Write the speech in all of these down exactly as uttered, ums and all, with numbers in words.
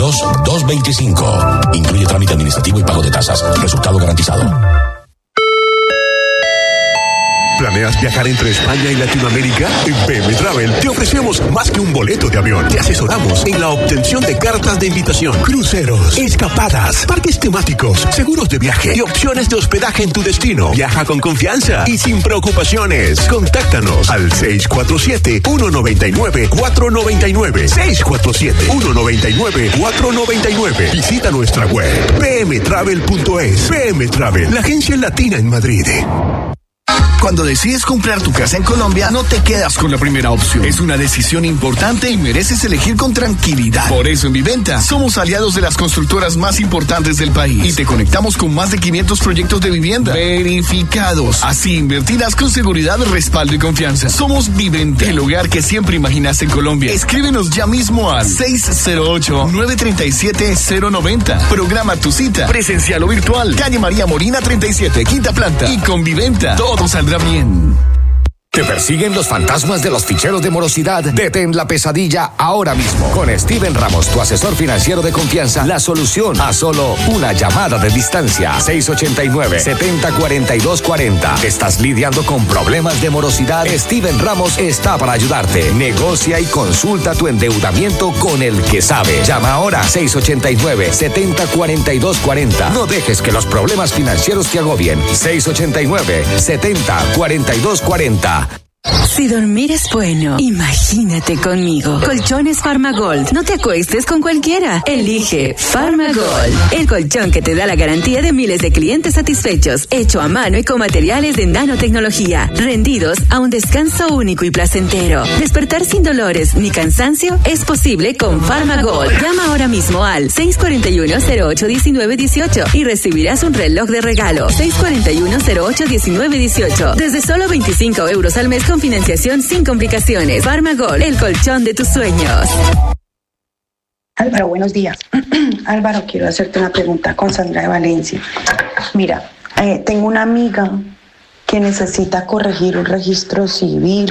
dos dos veinticinco. Incluye trámite administrativo y pago de tasas. Resultado garantizado. ¿Planeas viajar entre España y Latinoamérica? En P M Travel te ofrecemos más que un boleto de avión. Te asesoramos en la obtención de cartas de invitación, cruceros, escapadas, parques temáticos, seguros de viaje y opciones de hospedaje en tu destino. Viaja con confianza y sin preocupaciones. Contáctanos al seis cuatro siete, uno nueve nueve, cuatro nueve nueve. seis cuatro siete, uno nueve nueve, cuatro nueve nueve. Visita nuestra web p m travel punto es. P M Travel, la agencia latina en Madrid. Cuando decides comprar tu casa en Colombia, no te quedas con la primera opción. Es una decisión importante y mereces elegir con tranquilidad. Por eso en Viventa somos aliados de las constructoras más importantes del país y te conectamos con más de quinientos proyectos de vivienda verificados. Así invertirás con seguridad, respaldo y confianza. Somos Viventa, el hogar que siempre imaginaste en Colombia. Escríbenos ya mismo al seis cero ocho, nueve tres siete, cero nueve cero. Programa tu cita, presencial o virtual. Calle María Molina treinta y siete, quinta planta. Y con Viventa todo saldrá bien. ¿Te persiguen los fantasmas de los ficheros de morosidad? Detén la pesadilla ahora mismo. Con Steven Ramos, tu asesor financiero de confianza, la solución a solo una llamada de distancia. seis ocho nueve, siete cero cuatro dos cuatro cero. ¿Estás lidiando con problemas de morosidad? Steven Ramos está para ayudarte. Negocia y consulta tu endeudamiento con el que sabe. Llama ahora seis ocho nueve, siete cero cuatro dos cuatro cero. No dejes que los problemas financieros te agobien. seis ocho nueve, siete cero cuatro dos cuatro cero. Si dormir es bueno, imagínate conmigo. Colchones Farmagold. No te acuestes con cualquiera. Elige Farmagold, el colchón que te da la garantía de miles de clientes satisfechos, hecho a mano y con materiales de nanotecnología, rendidos a un descanso único y placentero. Despertar sin dolores ni cansancio es posible con Farmagold. Llama ahora mismo al seis cuatro uno, cero ocho uno nueve uno ocho y recibirás un reloj de regalo. seis cuatro uno, cero ocho uno nueve uno ocho. Desde solo veinticinco euros al mes con financiación sin complicaciones. Farmagol, el colchón de tus sueños. Álvaro, buenos días. Álvaro, quiero hacerte una pregunta con Sandra de Valencia. Mira, eh, tengo una amiga que necesita corregir un registro civil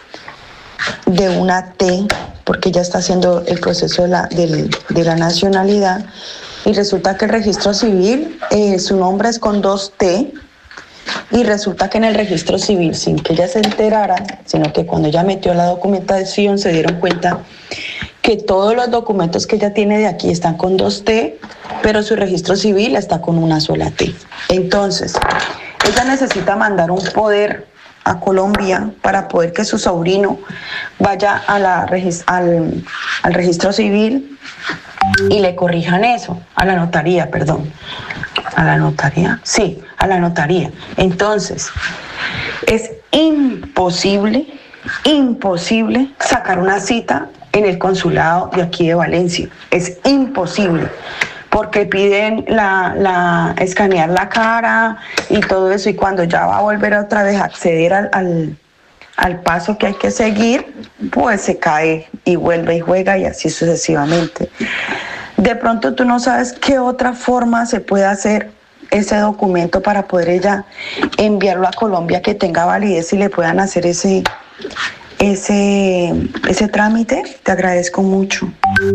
de una T, porque ella está haciendo el proceso de la, de, de la nacionalidad, y resulta que el registro civil, eh, su nombre es con dos T, y resulta que en el registro civil, sin que ella se enterara, sino que cuando ella metió la documentación se dieron cuenta que todos los documentos que ella tiene de aquí están con dos T, pero su registro civil está con una sola T. Entonces, ella necesita mandar un poder a Colombia para poder que su sobrino vaya a la, al, al registro civil y le corrijan eso, a la notaría, perdón. ¿A la notaría? Sí, a la notaría. Entonces, es imposible, imposible sacar una cita en el consulado de aquí de Valencia. Es imposible, porque piden la, la, escanear la cara y todo eso, y cuando ya va a volver otra vez a acceder al, al, al paso que hay que seguir, pues se cae y vuelve y juega y así sucesivamente. De pronto tú no sabes qué otra forma se puede hacer ese documento para poder ella enviarlo a Colombia que tenga validez y le puedan hacer ese, ese, ese trámite. Te agradezco mucho.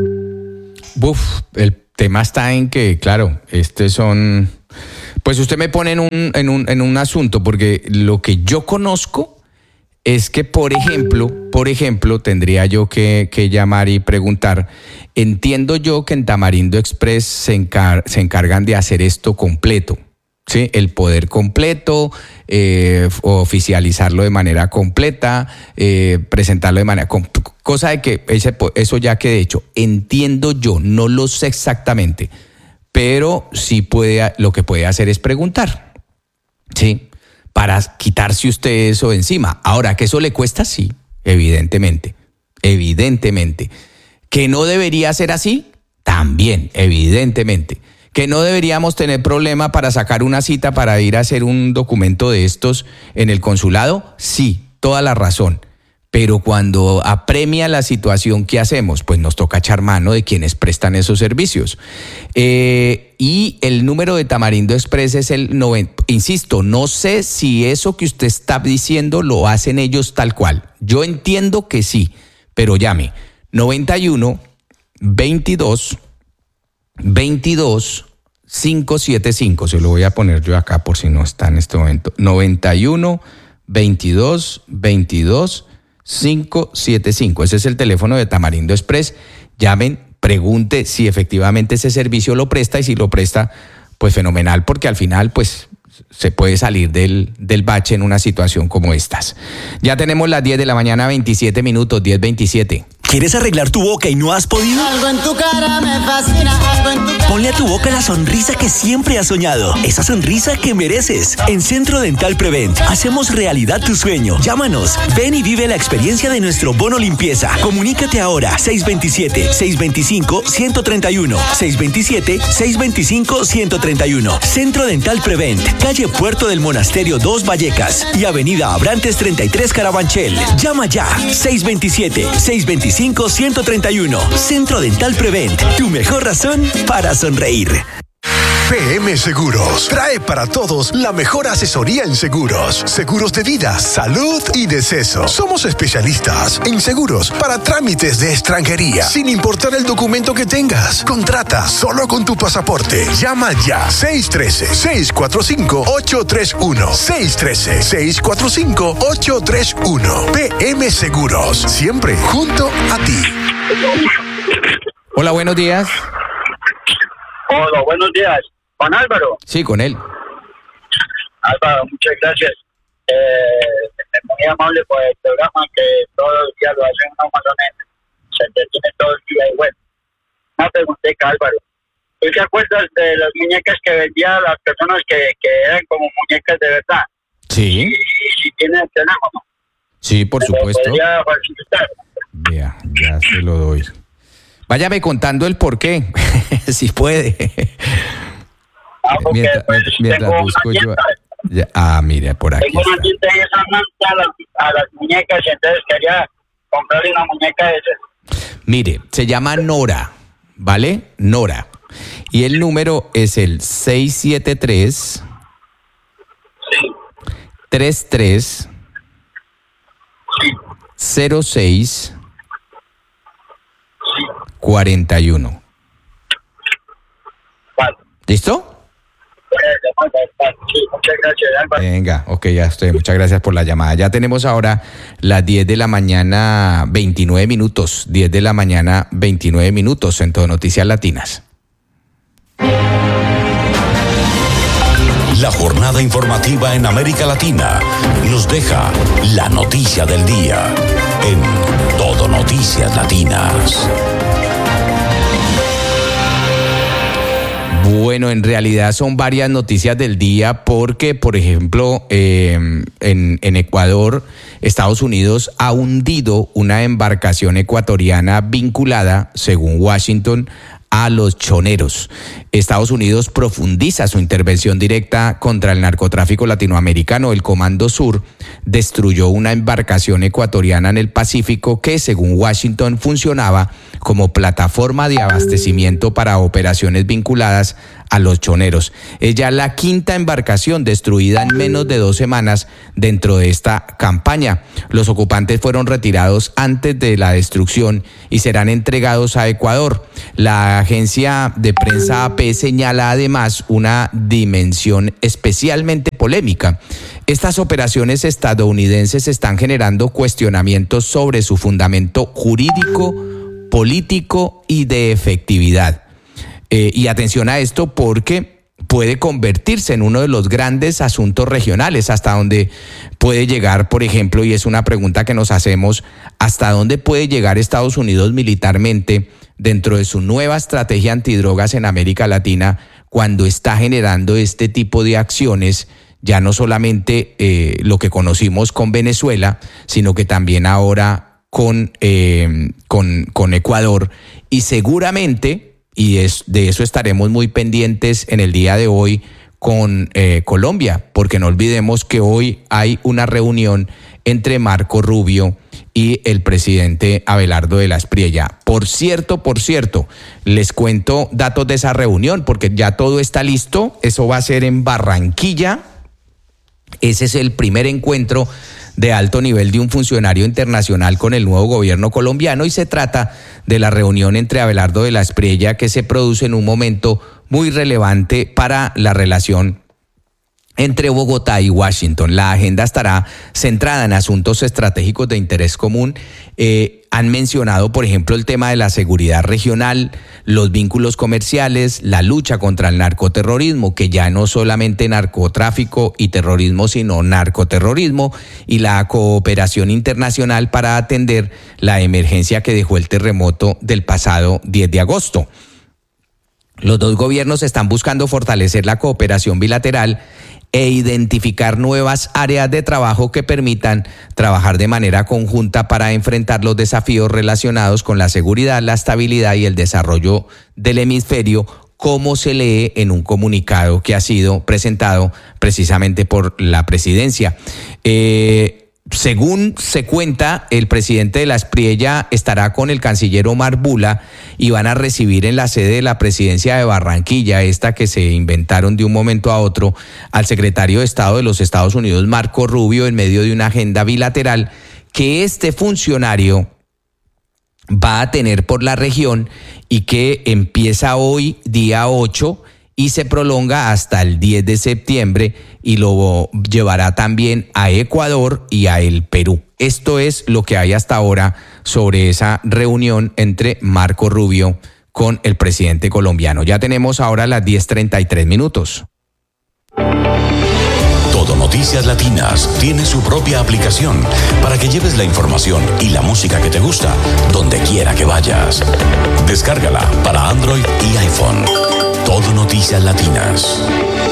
Uf, el tema está en que, claro, este son... Pues usted me pone en un, en un, en un asunto, porque lo que yo conozco es que, por ejemplo, por ejemplo, tendría yo que, que llamar y preguntar. Entiendo yo que en Tamarindo Express se, encar- se encargan de hacer esto completo, ¿sí? El poder completo, eh, oficializarlo de manera completa, eh, presentarlo de manera... Comp- cosa de que ese, eso ya quede hecho. Entiendo yo, no lo sé exactamente, pero sí puede, lo que puede hacer es preguntar, ¿sí? Para quitarse usted eso de encima. Ahora, que eso le cuesta, sí, evidentemente, evidentemente. ¿Que no debería ser así? También, evidentemente. ¿Que no deberíamos tener problema para sacar una cita para ir a hacer un documento de estos en el consulado? Sí, toda la razón. Pero cuando apremia la situación, ¿qué hacemos? Pues nos toca echar mano de quienes prestan esos servicios. Eh, y el número de Tamarindo Express es el noventa. Insisto, no sé si eso que usted está diciendo lo hacen ellos tal cual. Yo entiendo que sí, pero llame noventa y uno, veintidós, veintidós, quinientos setenta y cinco. Se lo voy a poner yo acá por si no está en este momento. noventa y uno, veintidós, veintidós, quinientos setenta y cinco. Ese es el teléfono de Tamarindo Express. Llamen, pregunte si efectivamente ese servicio lo presta, y si lo presta, pues fenomenal, porque al final pues se puede salir del, del bache en una situación como estas. Ya tenemos las diez de la mañana, veintisiete minutos, diez veintisiete. ¿Quieres arreglar tu boca y no has podido? Algo en tu cara me fascina, algo en tu cara. Ponle a tu boca la sonrisa que siempre has soñado, esa sonrisa que mereces. En Centro Dental Prevent hacemos realidad tu sueño. Llámanos, ven y vive la experiencia de nuestro bono limpieza. Comunícate ahora, seis dos siete, seis dos cinco, uno tres uno, seis dos siete, seis dos cinco, uno tres uno. Centro Dental Prevent, calle Puerto del Monasterio dos Vallecas y avenida Abrantes treinta y tres Carabanchel. Llama ya, seis dos siete, seis dos cinco, uno tres uno. Centro Dental Prevent, tu mejor razón para sonreír. P M Seguros trae para todos la mejor asesoría en seguros, seguros de vida, salud y deceso. Somos especialistas en seguros para trámites de extranjería, sin importar el documento que tengas. Contrata solo con tu pasaporte. Llama ya, seis uno tres, seis cuatro cinco, ocho tres uno, seis uno tres, seis cuatro cinco, ocho tres uno. P M Seguros, siempre junto a ti. Hola, buenos días. Hola, buenos días. ¿Con Álvaro? Sí, con él. Álvaro, muchas gracias. Eh, muy amable por el programa, que todos los días lo hacen unos malones. Se entretiene todo el día y bueno. Una preguntita, Álvaro. ¿Tú te acuerdas de las muñecas que vendían las personas que, que eran como muñecas de verdad? Sí. Y, y si tienen el teléfono. Sí, por supuesto. ¿Podría facilitar? Vea, ya se lo doy. Váyame contando el por qué, si puede. Ah, porque mientras pues, mientras tengo busco una yo. Ya, ah, mire, por aquí Tengo una está. tinta y esa manta a las, a las muñecas, y entonces quería comprarle una muñeca de esas. Mire, se llama Nora, ¿vale? Nora. Y el número es el seis siete tres, treinta y tres, cero seis, cuarenta y uno. Vale. ¿Listo? Sí, muchas gracias, Álvaro. Venga, ok, ya estoy. Muchas gracias por la llamada. Ya tenemos ahora las diez de la mañana, veintinueve minutos. diez de la mañana, veintinueve minutos en Todo Noticias Latinas. La jornada informativa en América Latina nos deja la noticia del día en Todo Noticias Latinas. Bueno, en realidad son varias noticias del día porque, por ejemplo, eh, en, en Ecuador, Estados Unidos ha hundido una embarcación ecuatoriana vinculada, según Washington, a los choneros. Estados Unidos profundiza su intervención directa contra el narcotráfico latinoamericano. El Comando Sur destruyó una embarcación ecuatoriana en el Pacífico que, según Washington, funcionaba como plataforma de abastecimiento para operaciones vinculadas a los choneros. Es ya la quinta embarcación destruida en menos de dos semanas dentro de esta campaña. Los ocupantes fueron retirados antes de la destrucción y serán entregados a Ecuador. La agencia de prensa A P señala además una dimensión especialmente polémica. Estas operaciones estadounidenses están generando cuestionamientos sobre su fundamento jurídico, político y de efectividad. Eh, y atención a esto porque puede convertirse en uno de los grandes asuntos regionales, hasta donde puede llegar, por ejemplo, y es una pregunta que nos hacemos, hasta dónde puede llegar Estados Unidos militarmente dentro de su nueva estrategia antidrogas en América Latina, cuando está generando este tipo de acciones, ya no solamente eh, lo que conocimos con Venezuela, sino que también ahora con, eh, con, con Ecuador, y seguramente, y es, de eso estaremos muy pendientes en el día de hoy con eh, Colombia, porque no olvidemos que hoy hay una reunión entre Marco Rubio y el presidente Abelardo de la Espriella. Por cierto, por cierto, les cuento datos de esa reunión, porque ya todo está listo. Eso va a ser en Barranquilla. Ese es el primer encuentro de alto nivel de un funcionario internacional con el nuevo gobierno colombiano, y se trata de la reunión entre Abelardo de la Espriella, que se produce en un momento muy relevante para la relación entre Bogotá y Washington. La agenda estará centrada en asuntos estratégicos de interés común. Eh, han mencionado, por ejemplo, el tema de la seguridad regional, los vínculos comerciales, la lucha contra el narcoterrorismo, que ya no solamente narcotráfico y terrorismo, sino narcoterrorismo, y la cooperación internacional para atender la emergencia que dejó el terremoto del pasado diez de agosto. Los dos gobiernos están buscando fortalecer la cooperación bilateral e identificar nuevas áreas de trabajo que permitan trabajar de manera conjunta para enfrentar los desafíos relacionados con la seguridad, la estabilidad y el desarrollo del hemisferio, como se lee en un comunicado que ha sido presentado precisamente por la presidencia. Eh, Según se cuenta, el presidente de la Espriella estará con el canciller Omar Bula y van a recibir en la sede de la presidencia de Barranquilla, esta que se inventaron de un momento a otro, al secretario de Estado de los Estados Unidos, Marco Rubio, en medio de una agenda bilateral que este funcionario va a tener por la región y que empieza hoy, día ocho, y se prolonga hasta el diez de septiembre y lo llevará también a Ecuador y a el Perú. Esto es lo que hay hasta ahora sobre esa reunión entre Marco Rubio con el presidente colombiano. Ya tenemos ahora las diez treinta y tres minutos. Todo Noticias Latinas tiene su propia aplicación para que lleves la información y la música que te gusta donde quiera que vayas. Descárgala para Android y iPhone. Todo Noticias Latinas.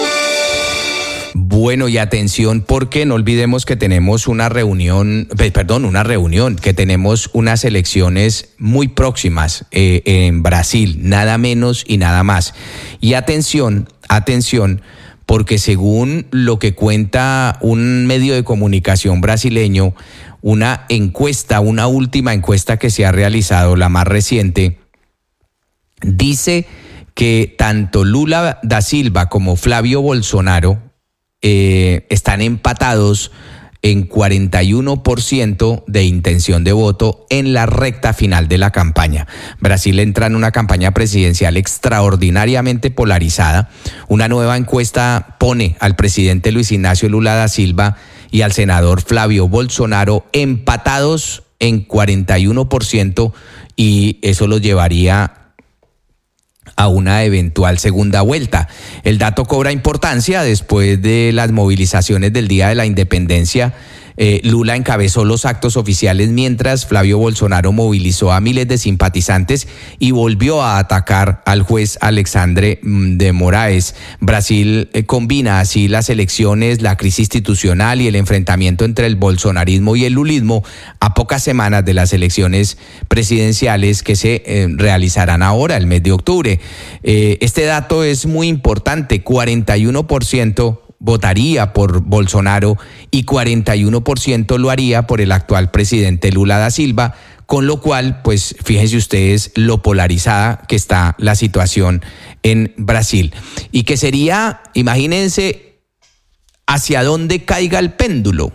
Bueno, y atención, porque no olvidemos que tenemos una reunión, perdón, una reunión, que tenemos unas elecciones muy próximas eh, en Brasil, nada menos y nada más. Y atención, atención, porque según lo que cuenta un medio de comunicación brasileño, una encuesta, una última encuesta que se ha realizado, la más reciente, dice que tanto Lula da Silva como Flavio Bolsonaro eh, están empatados en cuarenta y uno por ciento de intención de voto en la recta final de la campaña. Brasil entra en una campaña presidencial extraordinariamente polarizada. Una nueva encuesta pone al presidente Luis Ignacio Lula da Silva y al senador Flavio Bolsonaro empatados en cuarenta y uno por ciento, y eso los llevaría a una eventual segunda vuelta. El dato cobra importancia después de las movilizaciones del Día de la Independencia. Eh, Lula encabezó los actos oficiales mientras Flavio Bolsonaro movilizó a miles de simpatizantes y volvió a atacar al juez Alexandre de Moraes. Brasil eh, combina así las elecciones, la crisis institucional y el enfrentamiento entre el bolsonarismo y el lulismo a pocas semanas de las elecciones presidenciales que se eh, realizarán ahora, el mes de octubre. Eh, este dato es muy importante: cuarenta y uno por ciento votaría por Bolsonaro y cuarenta y uno por ciento lo haría por el actual presidente Lula da Silva, con lo cual, pues fíjense ustedes lo polarizada que está la situación en Brasil. Y que sería, imagínense, hacia dónde caiga el péndulo.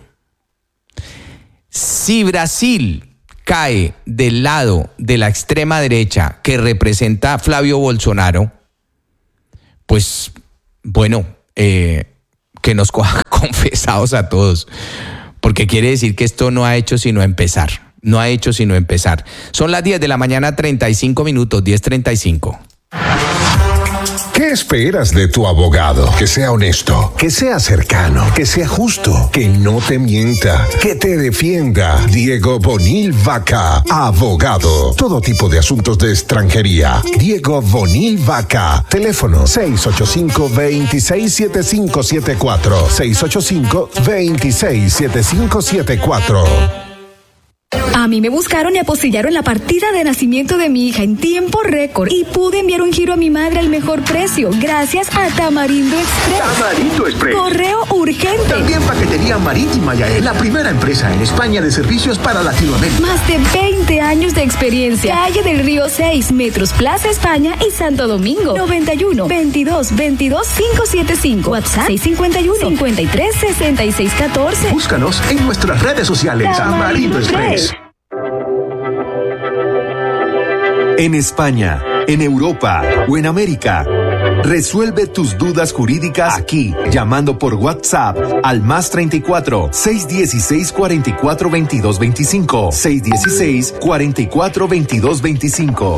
Si Brasil cae del lado de la extrema derecha que representa a Flavio Bolsonaro, pues bueno, eh, que nos coja confesados a todos, porque quiere decir que esto no ha hecho sino empezar, no ha hecho sino empezar. Son las diez de la mañana, treinta y cinco minutos, diez treinta y cinco. ¿Qué esperas de tu abogado? Que sea honesto, que sea cercano, que sea justo, que no te mienta, que te defienda. Diego Bonil Vaca, abogado. Todo tipo de asuntos de extranjería. Diego Bonil Vaca. Teléfono seis ocho cinco, dos seis siete cinco siete cuatro. seis ocho cinco, dos seis siete cinco siete cuatro. A mí me buscaron y apostillaron la partida de nacimiento de mi hija en tiempo récord y pude enviar un giro a mi madre al mejor precio gracias a Tamarindo Express. Tamarindo Express. Correo urgente. También paquetería marítima Yael, la primera empresa en España de servicios para Latinoamérica. Más de veinte años de experiencia. Calle del Río seis, Metros Plaza España y Santo Domingo. noventa y uno, veintidós, veintidós, quinientos setenta y cinco. WhatsApp seis cincuenta y uno, cincuenta y tres, sesenta y seis, catorce. Búscanos en nuestras redes sociales. Tamarindo Express. En España, en Europa o en América. Resuelve tus dudas jurídicas aquí, llamando por WhatsApp al más treinta y cuatro, seiscientos dieciséis, cuarenta y cuatro, veintidós, veinticinco, seiscientos dieciséis, cuarenta y cuatro, veintidós, veinticinco.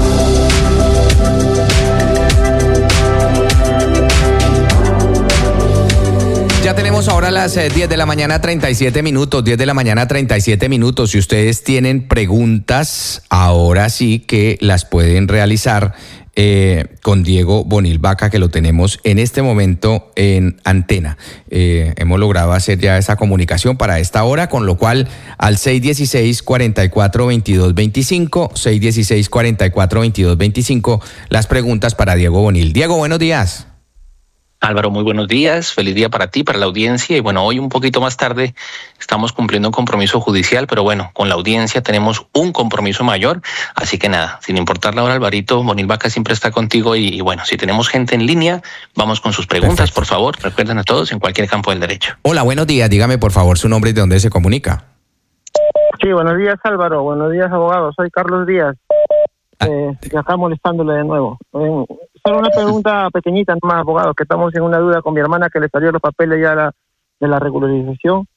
Ya tenemos ahora las eh, diez de la mañana, treinta y siete minutos, diez de la mañana, treinta y siete minutos. Si ustedes tienen preguntas, ahora sí que las pueden realizar eh, con Diego Bonil Vaca, que lo tenemos en este momento en antena. Eh, hemos logrado hacer ya esa comunicación para esta hora, con lo cual al seiscientos dieciséis, cuarenta y cuatro, veintidós, veinticinco, seiscientos dieciséis, cuarenta y cuatro, veintidós, veinticinco, las preguntas para Diego Bonil. Diego, buenos días. Álvaro, muy buenos días, feliz día para ti, para la audiencia. Y bueno, hoy un poquito más tarde estamos cumpliendo un compromiso judicial, pero bueno, con la audiencia tenemos un compromiso mayor. Así que nada, sin importar la hora, Alvarito, Bonil Vaca siempre está contigo. Y, y bueno, si tenemos gente en línea, vamos con sus preguntas. Perfecto. Por favor, recuerden a todos en cualquier campo del derecho. Hola, buenos días, dígame por favor su nombre y de dónde se comunica. Sí, buenos días Álvaro, buenos días abogado, soy Carlos Díaz. Eh, y acá molestándole de nuevo. Eh, solo una pregunta pequeñita nomás, abogado, que estamos en una duda con mi hermana que le salió los papeles ya la, de la regularización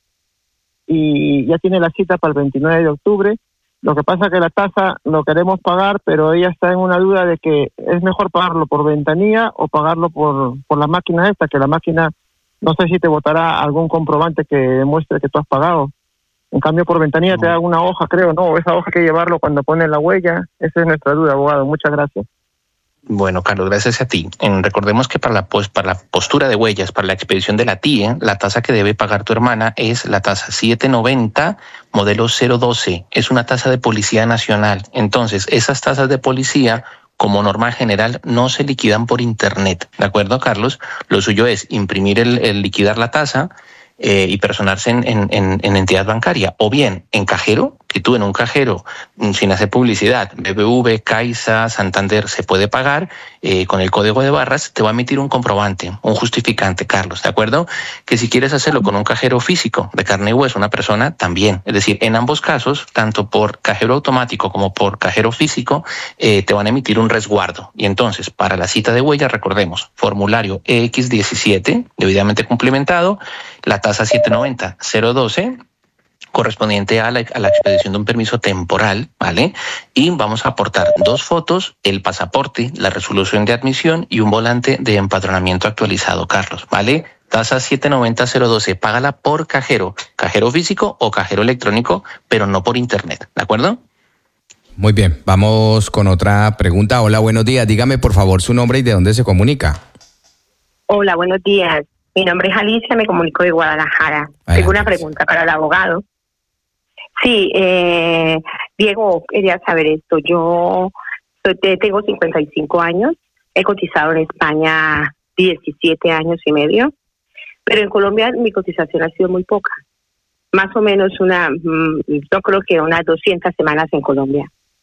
y ya tiene la cita para el veintinueve de octubre. Lo que pasa es que la tasa lo queremos pagar, pero ella está en una duda de que es mejor pagarlo por ventanilla o pagarlo por, por la máquina esta, que la máquina no sé si te botará algún comprobante que demuestre que tú has pagado. En cambio, por ventanilla te da una hoja, creo, ¿no? Esa hoja hay que llevarlo cuando pone la huella. Esa es nuestra duda, abogado. Muchas gracias. Bueno, Carlos, gracias a ti. En, recordemos que para la, pues, para la postura de huellas, para la expedición de la T I E, la tasa que debe pagar tu hermana es la tasa siete noventa, modelo cero doce. Es una tasa de Policía Nacional. Entonces, esas tasas de policía, como norma general, no se liquidan por internet. ¿De acuerdo, Carlos? Lo suyo es imprimir el, el liquidar la tasa, Eh, y personarse en, en, en, en entidad bancaria, o bien en cajero, que tú en un cajero, sin hacer publicidad, B B V, Caixa, Santander, se puede pagar, eh, con el código de barras te va a emitir un comprobante, un justificante, Carlos, ¿de acuerdo? Que si quieres hacerlo con un cajero físico, de carne y hueso, una persona, también. Es decir, en ambos casos, tanto por cajero automático como por cajero físico, eh, te van a emitir un resguardo. Y entonces, para la cita de huella, recordemos, formulario E X diecisiete, debidamente cumplimentado, la tasa siete noventa, cero doce, correspondiente a la, a la expedición de un permiso temporal, ¿vale? Y vamos a aportar dos fotos, el pasaporte, la resolución de admisión y un volante de empadronamiento actualizado, Carlos, ¿vale? Tasa siete noventa, cero doce, págala por cajero, cajero físico o cajero electrónico, pero no por internet, ¿de acuerdo? Muy bien, vamos con otra pregunta. Hola, buenos días, dígame por favor su nombre y de dónde se comunica. Hola, buenos días. Mi nombre es Alicia, me comunico de Guadalajara. Ay, tengo una pregunta para el abogado. Sí, eh, Diego, quería saber esto. Yo soy, tengo cincuenta y cinco años, he cotizado en España diecisiete años y medio, pero en Colombia mi cotización ha sido muy poca. Más o menos una, yo creo que unas doscientas semanas en Colombia.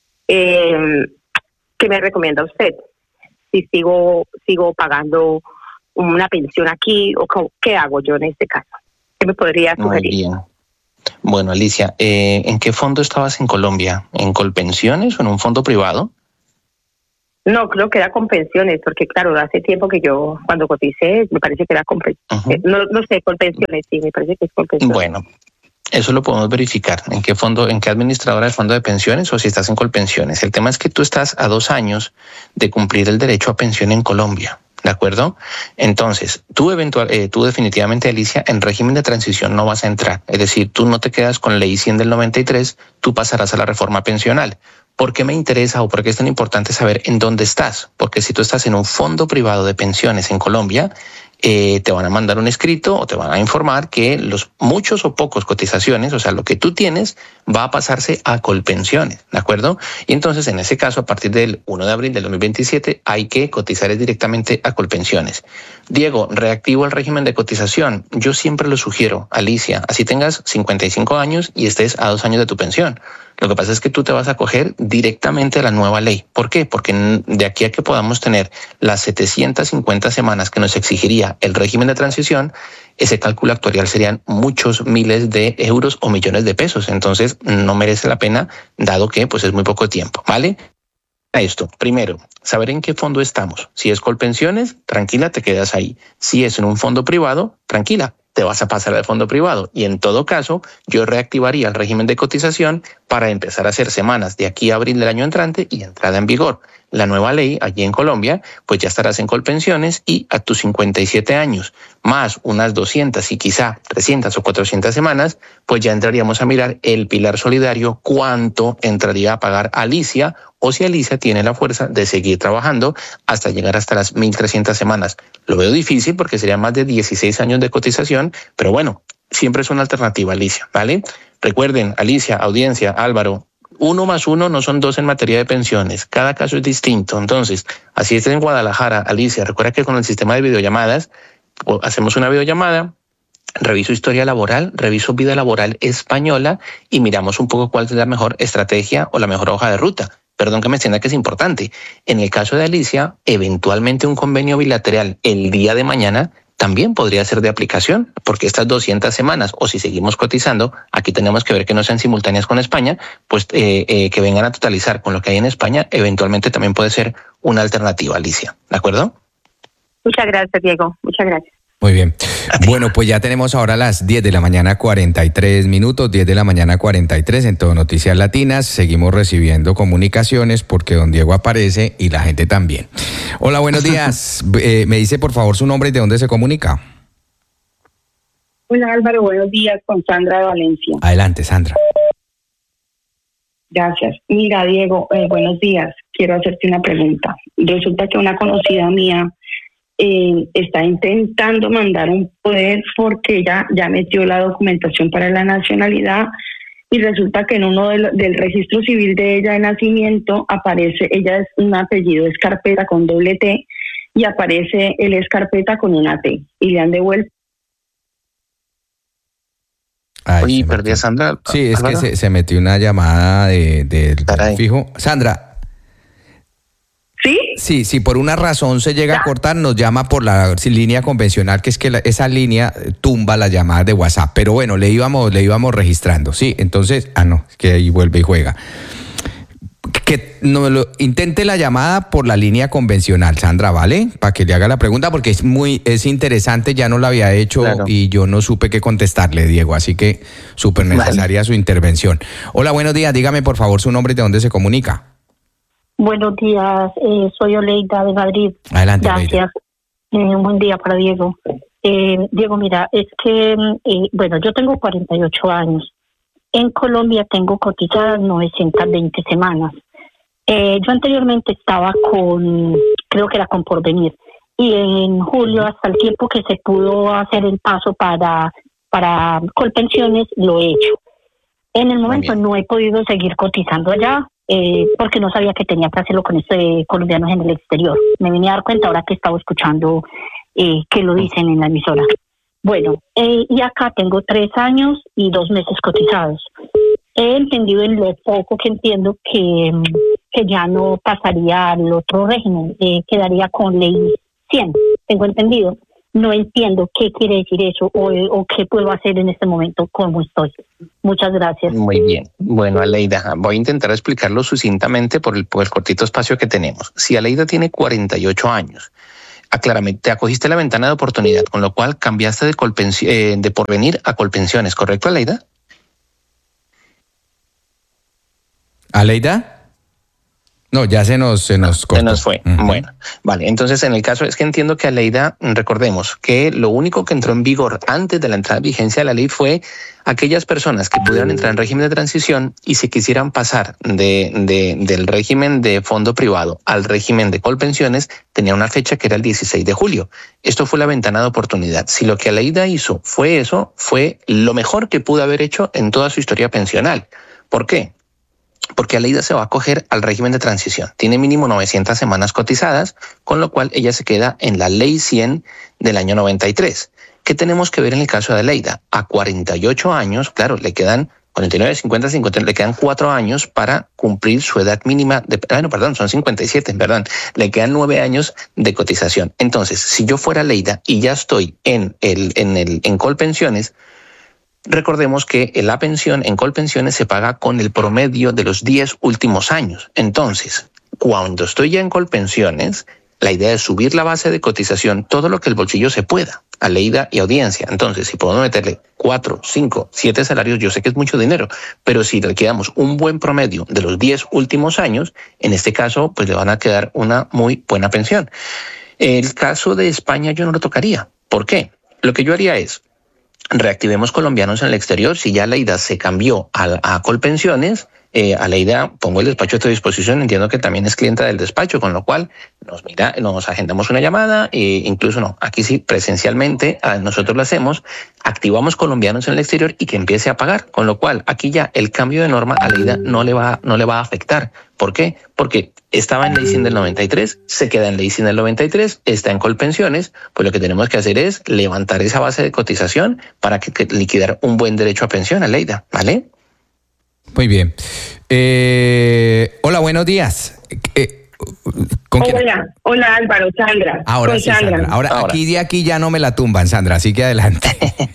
Eh, ¿Qué me recomienda usted? Si sigo, sigo pagando una pensión aquí, o qué hago yo en este caso. ¿Qué me podría sugerir? Muy bien. Bueno, Alicia, eh, ¿en qué fondo estabas en Colombia? ¿En Colpensiones o en un fondo privado? No, creo que era con pensiones, porque claro, hace tiempo que yo, cuando coticé, me parece que era con pensiones. Uh-huh. No, no sé, con pensiones, sí, me parece que es con pensiones. Bueno, eso lo podemos verificar. ¿En qué fondo, en qué administradora del fondo de pensiones o si estás en Colpensiones? El tema es que tú estás a dos años de cumplir el derecho a pensión en Colombia. ¿De acuerdo? Entonces, tú eventual, eh, tú definitivamente, Alicia, en régimen de transición no vas a entrar. Es decir, tú no te quedas con ley cien del noventa y tres, tú pasarás a la reforma pensional. ¿Por qué me interesa o por qué es tan importante saber en dónde estás? Porque si tú estás en un fondo privado de pensiones en Colombia, eh, te van a mandar un escrito o te van a informar que los muchos o pocos cotizaciones, o sea, lo que tú tienes, va a pasarse a Colpensiones, ¿de acuerdo? Y entonces, en ese caso, a partir del primero de abril del dos mil veintisiete, hay que cotizar directamente a Colpensiones. Diego, reactivo el régimen de cotización. Yo siempre lo sugiero, Alicia, así tengas cincuenta y cinco años y estés a dos años de tu pensión. Lo que pasa es que tú te vas a coger directamente a la nueva ley. ¿Por qué? Porque de aquí a que podamos tener las setecientas cincuenta semanas que nos exigiría el régimen de transición, ese cálculo actuarial serían muchos miles de euros o millones de pesos. Entonces no merece la pena, dado que pues es muy poco tiempo, ¿vale? A esto, primero, saber en qué fondo estamos. Si es Colpensiones, tranquila, te quedas ahí. Si es en un fondo privado, tranquila, te vas a pasar al fondo privado. Y en todo caso, yo reactivaría el régimen de cotización para empezar a hacer semanas de aquí a abril del año entrante y entrada en vigor la nueva ley allí en Colombia, pues ya estarás en Colpensiones y a tus cincuenta y siete años, más unas doscientas y quizá trescientas o cuatrocientas semanas, pues ya entraríamos a mirar el pilar solidario, cuánto entraría a pagar Alicia, o si Alicia tiene la fuerza de seguir trabajando hasta llegar hasta las mil trescientas semanas. Lo veo difícil porque serían más de dieciséis años de cotización, pero bueno, siempre es una alternativa, Alicia, ¿vale? Recuerden, Alicia, audiencia, Álvaro, uno más uno no son dos en materia de pensiones. Cada caso es distinto. Entonces, así estés en Guadalajara, Alicia, recuerda que con el sistema de videollamadas, hacemos una videollamada, reviso historia laboral, reviso vida laboral española y miramos un poco cuál es la mejor estrategia o la mejor hoja de ruta. Perdón que me entienda que es importante. En el caso de Alicia, eventualmente un convenio bilateral el día de mañana también podría ser de aplicación, porque estas doscientas semanas, o si seguimos cotizando, aquí tenemos que ver que no sean simultáneas con España, pues eh, eh, que vengan a totalizar con lo que hay en España, eventualmente también puede ser una alternativa, Alicia. ¿De acuerdo? Muchas gracias, Diego. Muchas gracias. Muy bien. Bueno, pues ya tenemos ahora las diez de la mañana, cuarenta y tres minutos, diez de la mañana, cuarenta y tres en Todo Noticias Latinas. Seguimos recibiendo comunicaciones porque don Diego aparece y la gente también. Hola, buenos días. eh, me dice por favor su nombre y de dónde se comunica. Hola Álvaro, buenos días, con Sandra de Valencia. Adelante, Sandra. Gracias. Mira, Diego, eh, buenos días. Quiero hacerte una pregunta. Resulta que una conocida mía Eh, está intentando mandar un poder porque ella ya metió la documentación para la nacionalidad y resulta que en uno del, del registro civil de ella de nacimiento aparece, ella es un apellido Escarpeta con doble T y aparece el Escarpeta con una T y le han devuelto. Oye, perdí a Sandra. Sí, es que se, se metió una llamada de, de, del fijo. Sandra. ¿Sí? Sí, si por una razón se llega a cortar, nos llama por la línea convencional, que es que la, esa línea tumba las llamadas de WhatsApp. Pero bueno, le íbamos, le íbamos registrando. Sí, entonces, ah, no, que ahí vuelve y juega. Que no lo intente la llamada por la línea convencional, Sandra, ¿vale? Para que le haga la pregunta, porque es muy, es interesante, ya no la había hecho claro. Y yo no supe qué contestarle, Diego, así que súper necesaria vale. Su intervención. Hola, buenos días, dígame por favor su nombre y de dónde se comunica. Buenos días, eh, soy Oleida de Madrid. Adelante, gracias. Eh, un buen día para Diego. Eh, Diego, mira, es que, eh, bueno, yo tengo cuarenta y ocho años. En Colombia tengo cotizadas novecientas veinte semanas. Eh, yo anteriormente estaba con, creo que era con Porvenir, y en julio, hasta el tiempo que se pudo hacer el paso para, para Colpensiones, lo he hecho. En el momento no he podido seguir cotizando allá, eh, porque no sabía que tenía que hacerlo con este colombianos en el exterior. Me vine a dar cuenta ahora que estaba escuchando eh, que lo dicen en la emisora. Bueno, eh, y acá tengo tres años y dos meses cotizados. He entendido en lo poco que entiendo que, que ya no pasaría al otro régimen, eh, quedaría con ley cien, tengo entendido. No entiendo qué quiere decir eso o, o qué puedo hacer en este momento, cómo estoy. Muchas gracias. Muy bien. Bueno, Aleida, voy a intentar explicarlo sucintamente por el, por el cortito espacio que tenemos. Si Aleida tiene cuarenta y ocho años, aclárame, te acogiste la ventana de oportunidad, con lo cual cambiaste de, colpensi- eh, de Porvenir a Colpensiones, ¿correcto, Aleida? ¿Aleida? No, ya se nos, se nos cortó. Se nos fue. Uh-huh. Bueno, vale. Entonces, en el caso, es que entiendo que Aleida, recordemos que lo único que entró en vigor antes de la entrada en vigencia de la ley fue aquellas personas que pudieran entrar en régimen de transición y se quisieran pasar de, de, del régimen de fondo privado al régimen de Colpensiones, tenía una fecha que era el dieciséis de julio. Esto fue la ventana de oportunidad. Si lo que Aleida hizo fue eso, fue lo mejor que pudo haber hecho en toda su historia pensional. ¿Por qué? Porque Aleida se va a acoger al régimen de transición. Tiene mínimo novecientas semanas cotizadas, con lo cual ella se queda en la ley cien del año noventa y tres. ¿Qué tenemos que ver en el caso de Aleida? A cuarenta y ocho años, claro, le quedan cuarenta y nueve, cincuenta, cincuenta, le quedan cuatro años para cumplir su edad mínima de, bueno, perdón, son cincuenta y siete, perdón, le quedan nueve años de cotización. Entonces, si yo fuera Aleida y ya estoy en el, en el, en Colpensiones, recordemos que la pensión en Colpensiones se paga con el promedio de los diez últimos años. Entonces, cuando estoy ya en Colpensiones, la idea es subir la base de cotización todo lo que el bolsillo se pueda, Aleida y audiencia. Entonces, si podemos meterle cuatro, cinco, siete salarios, yo sé que es mucho dinero, pero si le quedamos un buen promedio de los diez últimos años, en este caso, pues le van a quedar una muy buena pensión. El caso de España yo no lo tocaría. ¿Por qué? Lo que yo haría es, reactivemos colombianos en el exterior. Si ya Aleida se cambió a, a Colpensiones, eh, Aleida, pongo el despacho a tu disposición, entiendo que también es clienta del despacho, con lo cual nos mira, nos agendamos una llamada, e incluso no, aquí sí, presencialmente, nosotros lo hacemos, activamos colombianos en el exterior y que empiece a pagar, con lo cual aquí ya el cambio de norma a Aleida no le va, no le va a afectar. ¿Por qué? Porque estaba en ley cien del noventa y tres, se queda en ley cien del noventa y tres, está en Colpensiones, pues lo que tenemos que hacer es levantar esa base de cotización para que, que liquidar un buen derecho a pensión, Aleida, ¿vale? Muy bien. Eh, hola, buenos días. Eh, ¿con hola, quién? Hola Álvaro, Sandra. Ahora con sí, Sandra. Sandra. Ahora, Ahora aquí de aquí ya no me la tumban, Sandra, así que adelante.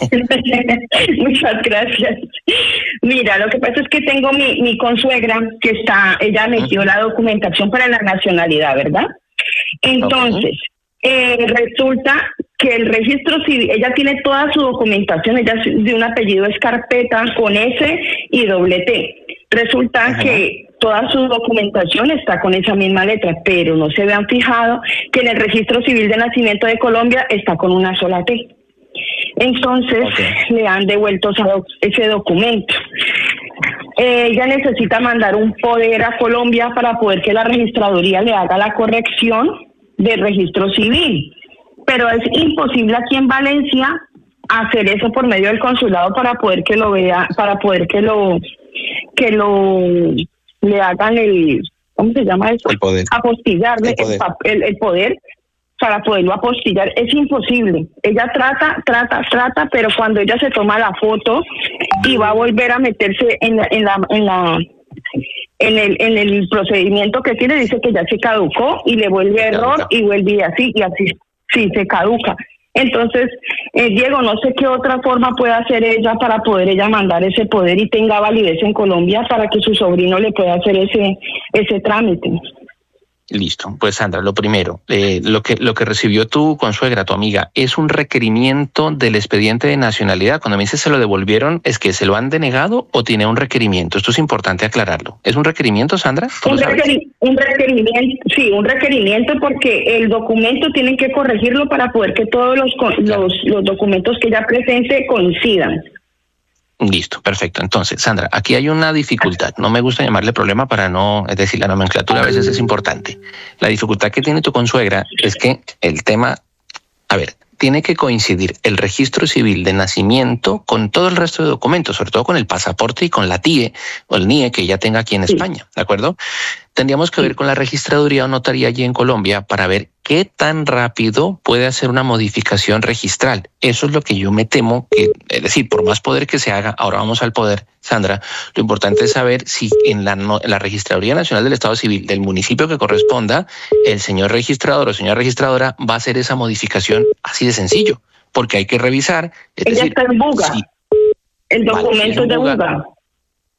Muchas gracias. Mira, lo que pasa es que tengo mi, mi consuegra que está, ella metió la documentación para la nacionalidad, ¿verdad? Entonces, okay. eh, resulta que el registro civil, ella tiene toda su documentación, ella es de un apellido Escarpeta con S y doble T. Resulta Ajá. que toda su documentación está con esa misma letra, pero no se vean fijado que en el registro civil de nacimiento de Colombia está con una sola T. Entonces okay. le han devuelto ese documento. Eh, ella necesita mandar un poder a Colombia para poder que la registraduría le haga la corrección del registro civil. Pero es imposible aquí en Valencia hacer eso por medio del consulado para poder que lo vea, para poder que lo que lo le hagan el, ¿cómo se llama eso? El poder. Apostillarle el poder. El, el, el poder para poderlo apostillar. Es imposible. Ella trata, trata, trata, pero cuando ella se toma la foto y va a volver a meterse en la, en la, en la en el en el procedimiento que tiene, dice que ya se caducó y le vuelve error y vuelve así y así. Sí, se caduca. Entonces, eh, Diego, no sé qué otra forma puede hacer ella para poder ella mandar ese poder y tenga validez en Colombia para que su sobrino le pueda hacer ese ese trámite. Listo. Pues Sandra, lo primero, eh, lo que lo que recibió tu consuegra, tu amiga, ¿es un requerimiento del expediente de nacionalidad? Cuando me dices se lo devolvieron, ¿es que se lo han denegado o tiene un requerimiento? Esto es importante aclararlo. ¿Es un requerimiento, Sandra? Un, requer un requerimiento, sí, un requerimiento porque el documento tienen que corregirlo para poder que todos los, claro. los, los documentos que ella presente coincidan. Listo, perfecto. Entonces, Sandra, aquí hay una dificultad. No me gusta llamarle problema para no, es decir, la nomenclatura a veces es importante. La dificultad que tiene tu consuegra es que el tema, a ver, tiene que coincidir el registro civil de nacimiento con todo el resto de documentos, sobre todo con el pasaporte y con la T I E o el N I E que ella tenga aquí en sí. España, ¿de acuerdo? Tendríamos que ver con la registraduría o notaría allí en Colombia para ver qué tan rápido puede hacer una modificación registral. Eso es lo que yo me temo que, es decir, por más poder que se haga, ahora vamos al poder, Sandra, lo importante es saber si en la, no, en la Registraduría Nacional del Estado Civil del municipio que corresponda, el señor registrador o señora registradora va a hacer esa modificación así de sencillo, porque hay que revisar. Es Ella decir, está en Buga. Si, el documento vale, si es de Buga. Buga.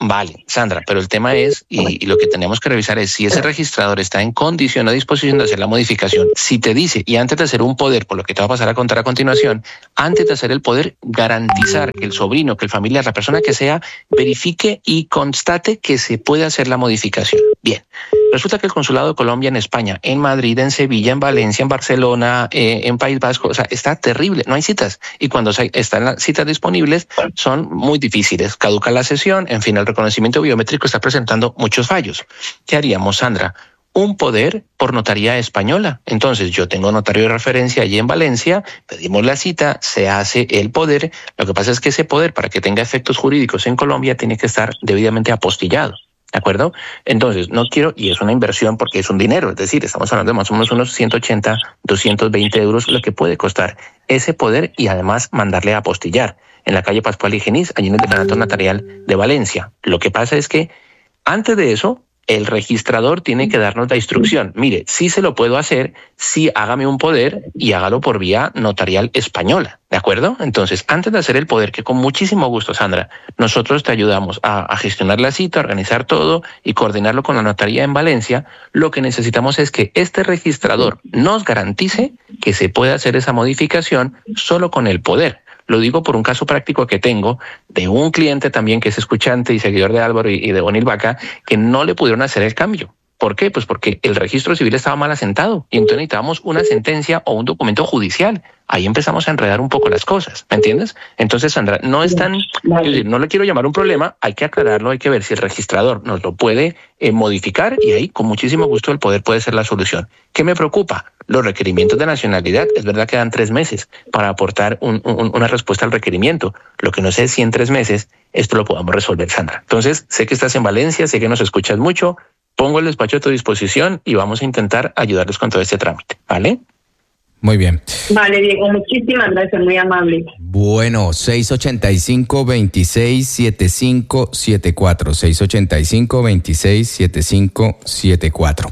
Vale, Sandra, pero el tema es, y, y lo que tenemos que revisar es si ese registrador está en condición o disposición de hacer la modificación. Si te dice, y antes de hacer un poder, por lo que te va a pasar a contar a continuación, antes de hacer el poder, garantizar que el sobrino, que el familiar, la persona que sea, verifique y constate que se puede hacer la modificación. Bien, resulta que el Consulado de Colombia en España, en Madrid, en Sevilla, en Valencia, en Barcelona, eh, en País Vasco, o sea, está terrible, no hay citas. Y cuando están las citas disponibles, son muy difíciles. Caduca la sesión, en fin, el reconocimiento biométrico está presentando muchos fallos. ¿Qué haríamos, Sandra? Un poder por notaría española. Entonces, yo tengo notario de referencia allí en Valencia, pedimos la cita, se hace el poder. Lo que pasa es que ese poder, para que tenga efectos jurídicos en Colombia, tiene que estar debidamente apostillado. ¿De acuerdo? Entonces, no quiero, y es una inversión porque es un dinero, es decir, estamos hablando de más o menos unos ciento ochenta, doscientos veinte euros, lo que puede costar ese poder y además mandarle a apostillar en la calle Pascual y Genís, allí en el Decanato Notarial de Valencia. Lo que pasa es que antes de eso, el registrador tiene que darnos la instrucción. Mire, sí se lo puedo hacer, sí hágame un poder y hágalo por vía notarial española. ¿De acuerdo? Entonces, antes de hacer el poder, que con muchísimo gusto, Sandra, nosotros te ayudamos a, a gestionar la cita, a organizar todo y coordinarlo con la notaría en Valencia, lo que necesitamos es que este registrador nos garantice que se puede hacer esa modificación solo con el poder. Lo digo por un caso práctico que tengo de un cliente también que es escuchante y seguidor de Álvaro y, y de Bonil Vaca, que no le pudieron hacer el cambio. ¿Por qué? Pues porque el registro civil estaba mal asentado y entonces necesitábamos una sentencia o un documento judicial. Ahí empezamos a enredar un poco las cosas, ¿me entiendes? Entonces, Sandra, no es tan, es decir, no le quiero llamar un problema, hay que aclararlo, hay que ver si el registrador nos lo puede eh, modificar y ahí con muchísimo gusto el poder puede ser la solución. ¿Qué me preocupa? Los requerimientos de nacionalidad, es verdad que dan tres meses para aportar un, un, una respuesta al requerimiento. Lo que no sé es si en tres meses esto lo podamos resolver, Sandra. Entonces, sé que estás en Valencia, sé que nos escuchas mucho, pongo el despacho a tu disposición y vamos a intentar ayudarles con todo este trámite, ¿vale? Muy bien. Vale, Diego, muchísimas gracias, muy amable. Bueno, seis ochenta y cinco, veintiséis, setenta y cinco setenta y cuatro, seis ochenta y cinco, veintiséis, setenta y cinco setenta y cuatro.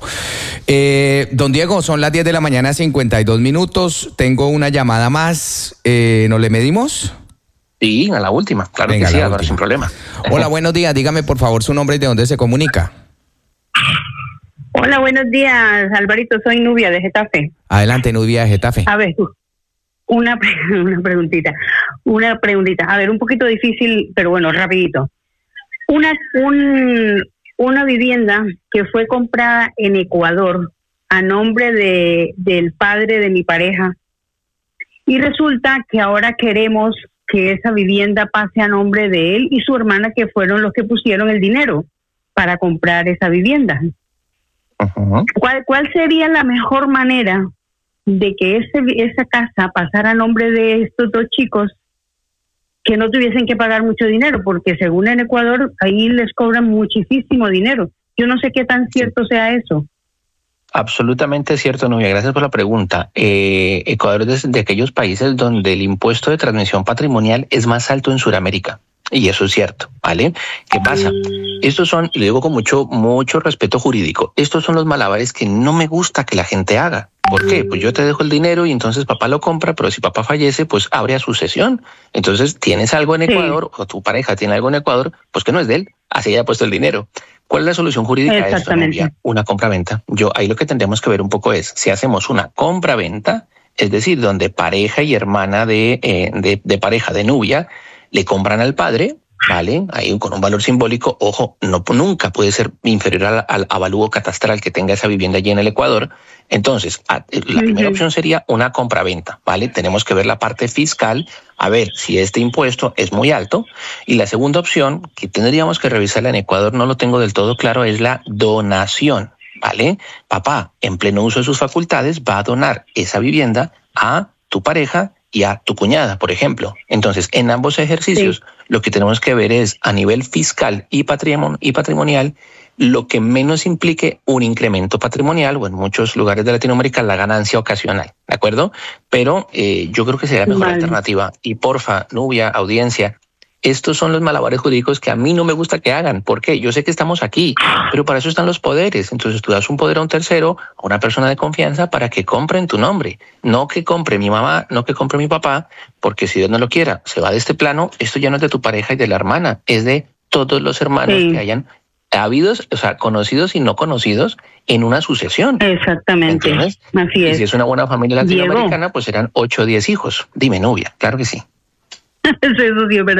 Eh, don Diego, son las diez de la mañana, cincuenta y dos minutos. Tengo una llamada más. Eh, ¿Nos le medimos? Sí, a la última. Claro Venga, que sí, la Álvaro, última. sin problema. Hola, buenos días. Dígame, por favor, su nombre y de dónde se comunica. Hola, buenos días, Alvarito. Soy Nubia de Getafe. Adelante, Nubia de Getafe. A ver, una, pre- una preguntita. Una preguntita. A ver, un poquito difícil, pero bueno, rapidito. Una, un, una vivienda que fue comprada en Ecuador a nombre de, del padre de mi pareja. Y resulta que ahora queremos que esa vivienda pase a nombre de él y su hermana, que fueron los que pusieron el dinero para comprar esa vivienda. Uh-huh. ¿Cuál, ¿Cuál sería la mejor manera de que ese, esa casa pasara a nombre de estos dos chicos que no tuviesen que pagar mucho dinero? Porque según en Ecuador, ahí les cobran muchísimo dinero. Yo no sé qué tan cierto sea eso. Absolutamente cierto, Nubia. Gracias por la pregunta. Eh, Ecuador es de, de aquellos países donde el impuesto de transmisión patrimonial es más alto en Sudamérica. Y eso es cierto, ¿vale? ¿Qué pasa? Estos son, y lo digo con mucho, mucho respeto jurídico, estos son los malabares que no me gusta que la gente haga. ¿Por qué? Pues yo te dejo el dinero y entonces papá lo compra, pero si papá fallece, pues abre a sucesión. Entonces tienes algo en Ecuador, sí, o tu pareja tiene algo en Ecuador, pues que no es de él, así haya puesto el dinero. ¿Cuál es la solución jurídica a esto, Nubia? Una compra-venta. Yo ahí lo que tendríamos que ver un poco es, si hacemos una compra-venta, es decir, donde pareja y hermana de, eh, de, de pareja de Nubia le compran al padre, ¿vale? Ahí con un valor simbólico, ojo, no, nunca puede ser inferior al, al avalúo catastral que tenga esa vivienda allí en el Ecuador. Entonces, a, la primera uh-huh. opción sería una compra-venta, ¿vale? Tenemos que ver la parte fiscal, a ver si este impuesto es muy alto. Y la segunda opción, que tendríamos que revisarla en Ecuador, no lo tengo del todo claro, es la donación, ¿vale? Papá, en pleno uso de sus facultades, va a donar esa vivienda a tu pareja y a tu cuñada, por ejemplo. Entonces, en ambos ejercicios, sí, lo que tenemos que ver es, a nivel fiscal y, patrimon- y patrimonial, lo que menos implique un incremento patrimonial, o en muchos lugares de Latinoamérica, la ganancia ocasional, ¿de acuerdo? Pero eh, yo creo que sería la mejor vale. alternativa. Y porfa, Nubia, audiencia, estos son los malabares jurídicos que a mí no me gusta que hagan. ¿Por qué? Yo sé que estamos aquí, pero para eso están los poderes. Entonces tú das un poder a un tercero, a una persona de confianza, para que compre en tu nombre. No que compre mi mamá, no que compre mi papá, porque si Dios no lo quiera, se va de este plano, esto ya no es de tu pareja y de la hermana, es de todos los hermanos Sí. que hayan habidos, o sea, conocidos y no conocidos en una sucesión. Exactamente. ¿Entiendes? Así Y es. si es una buena familia Diego. latinoamericana, pues serán ocho o diez hijos. Dime, Nubia, claro que sí. Eso sí es verdad.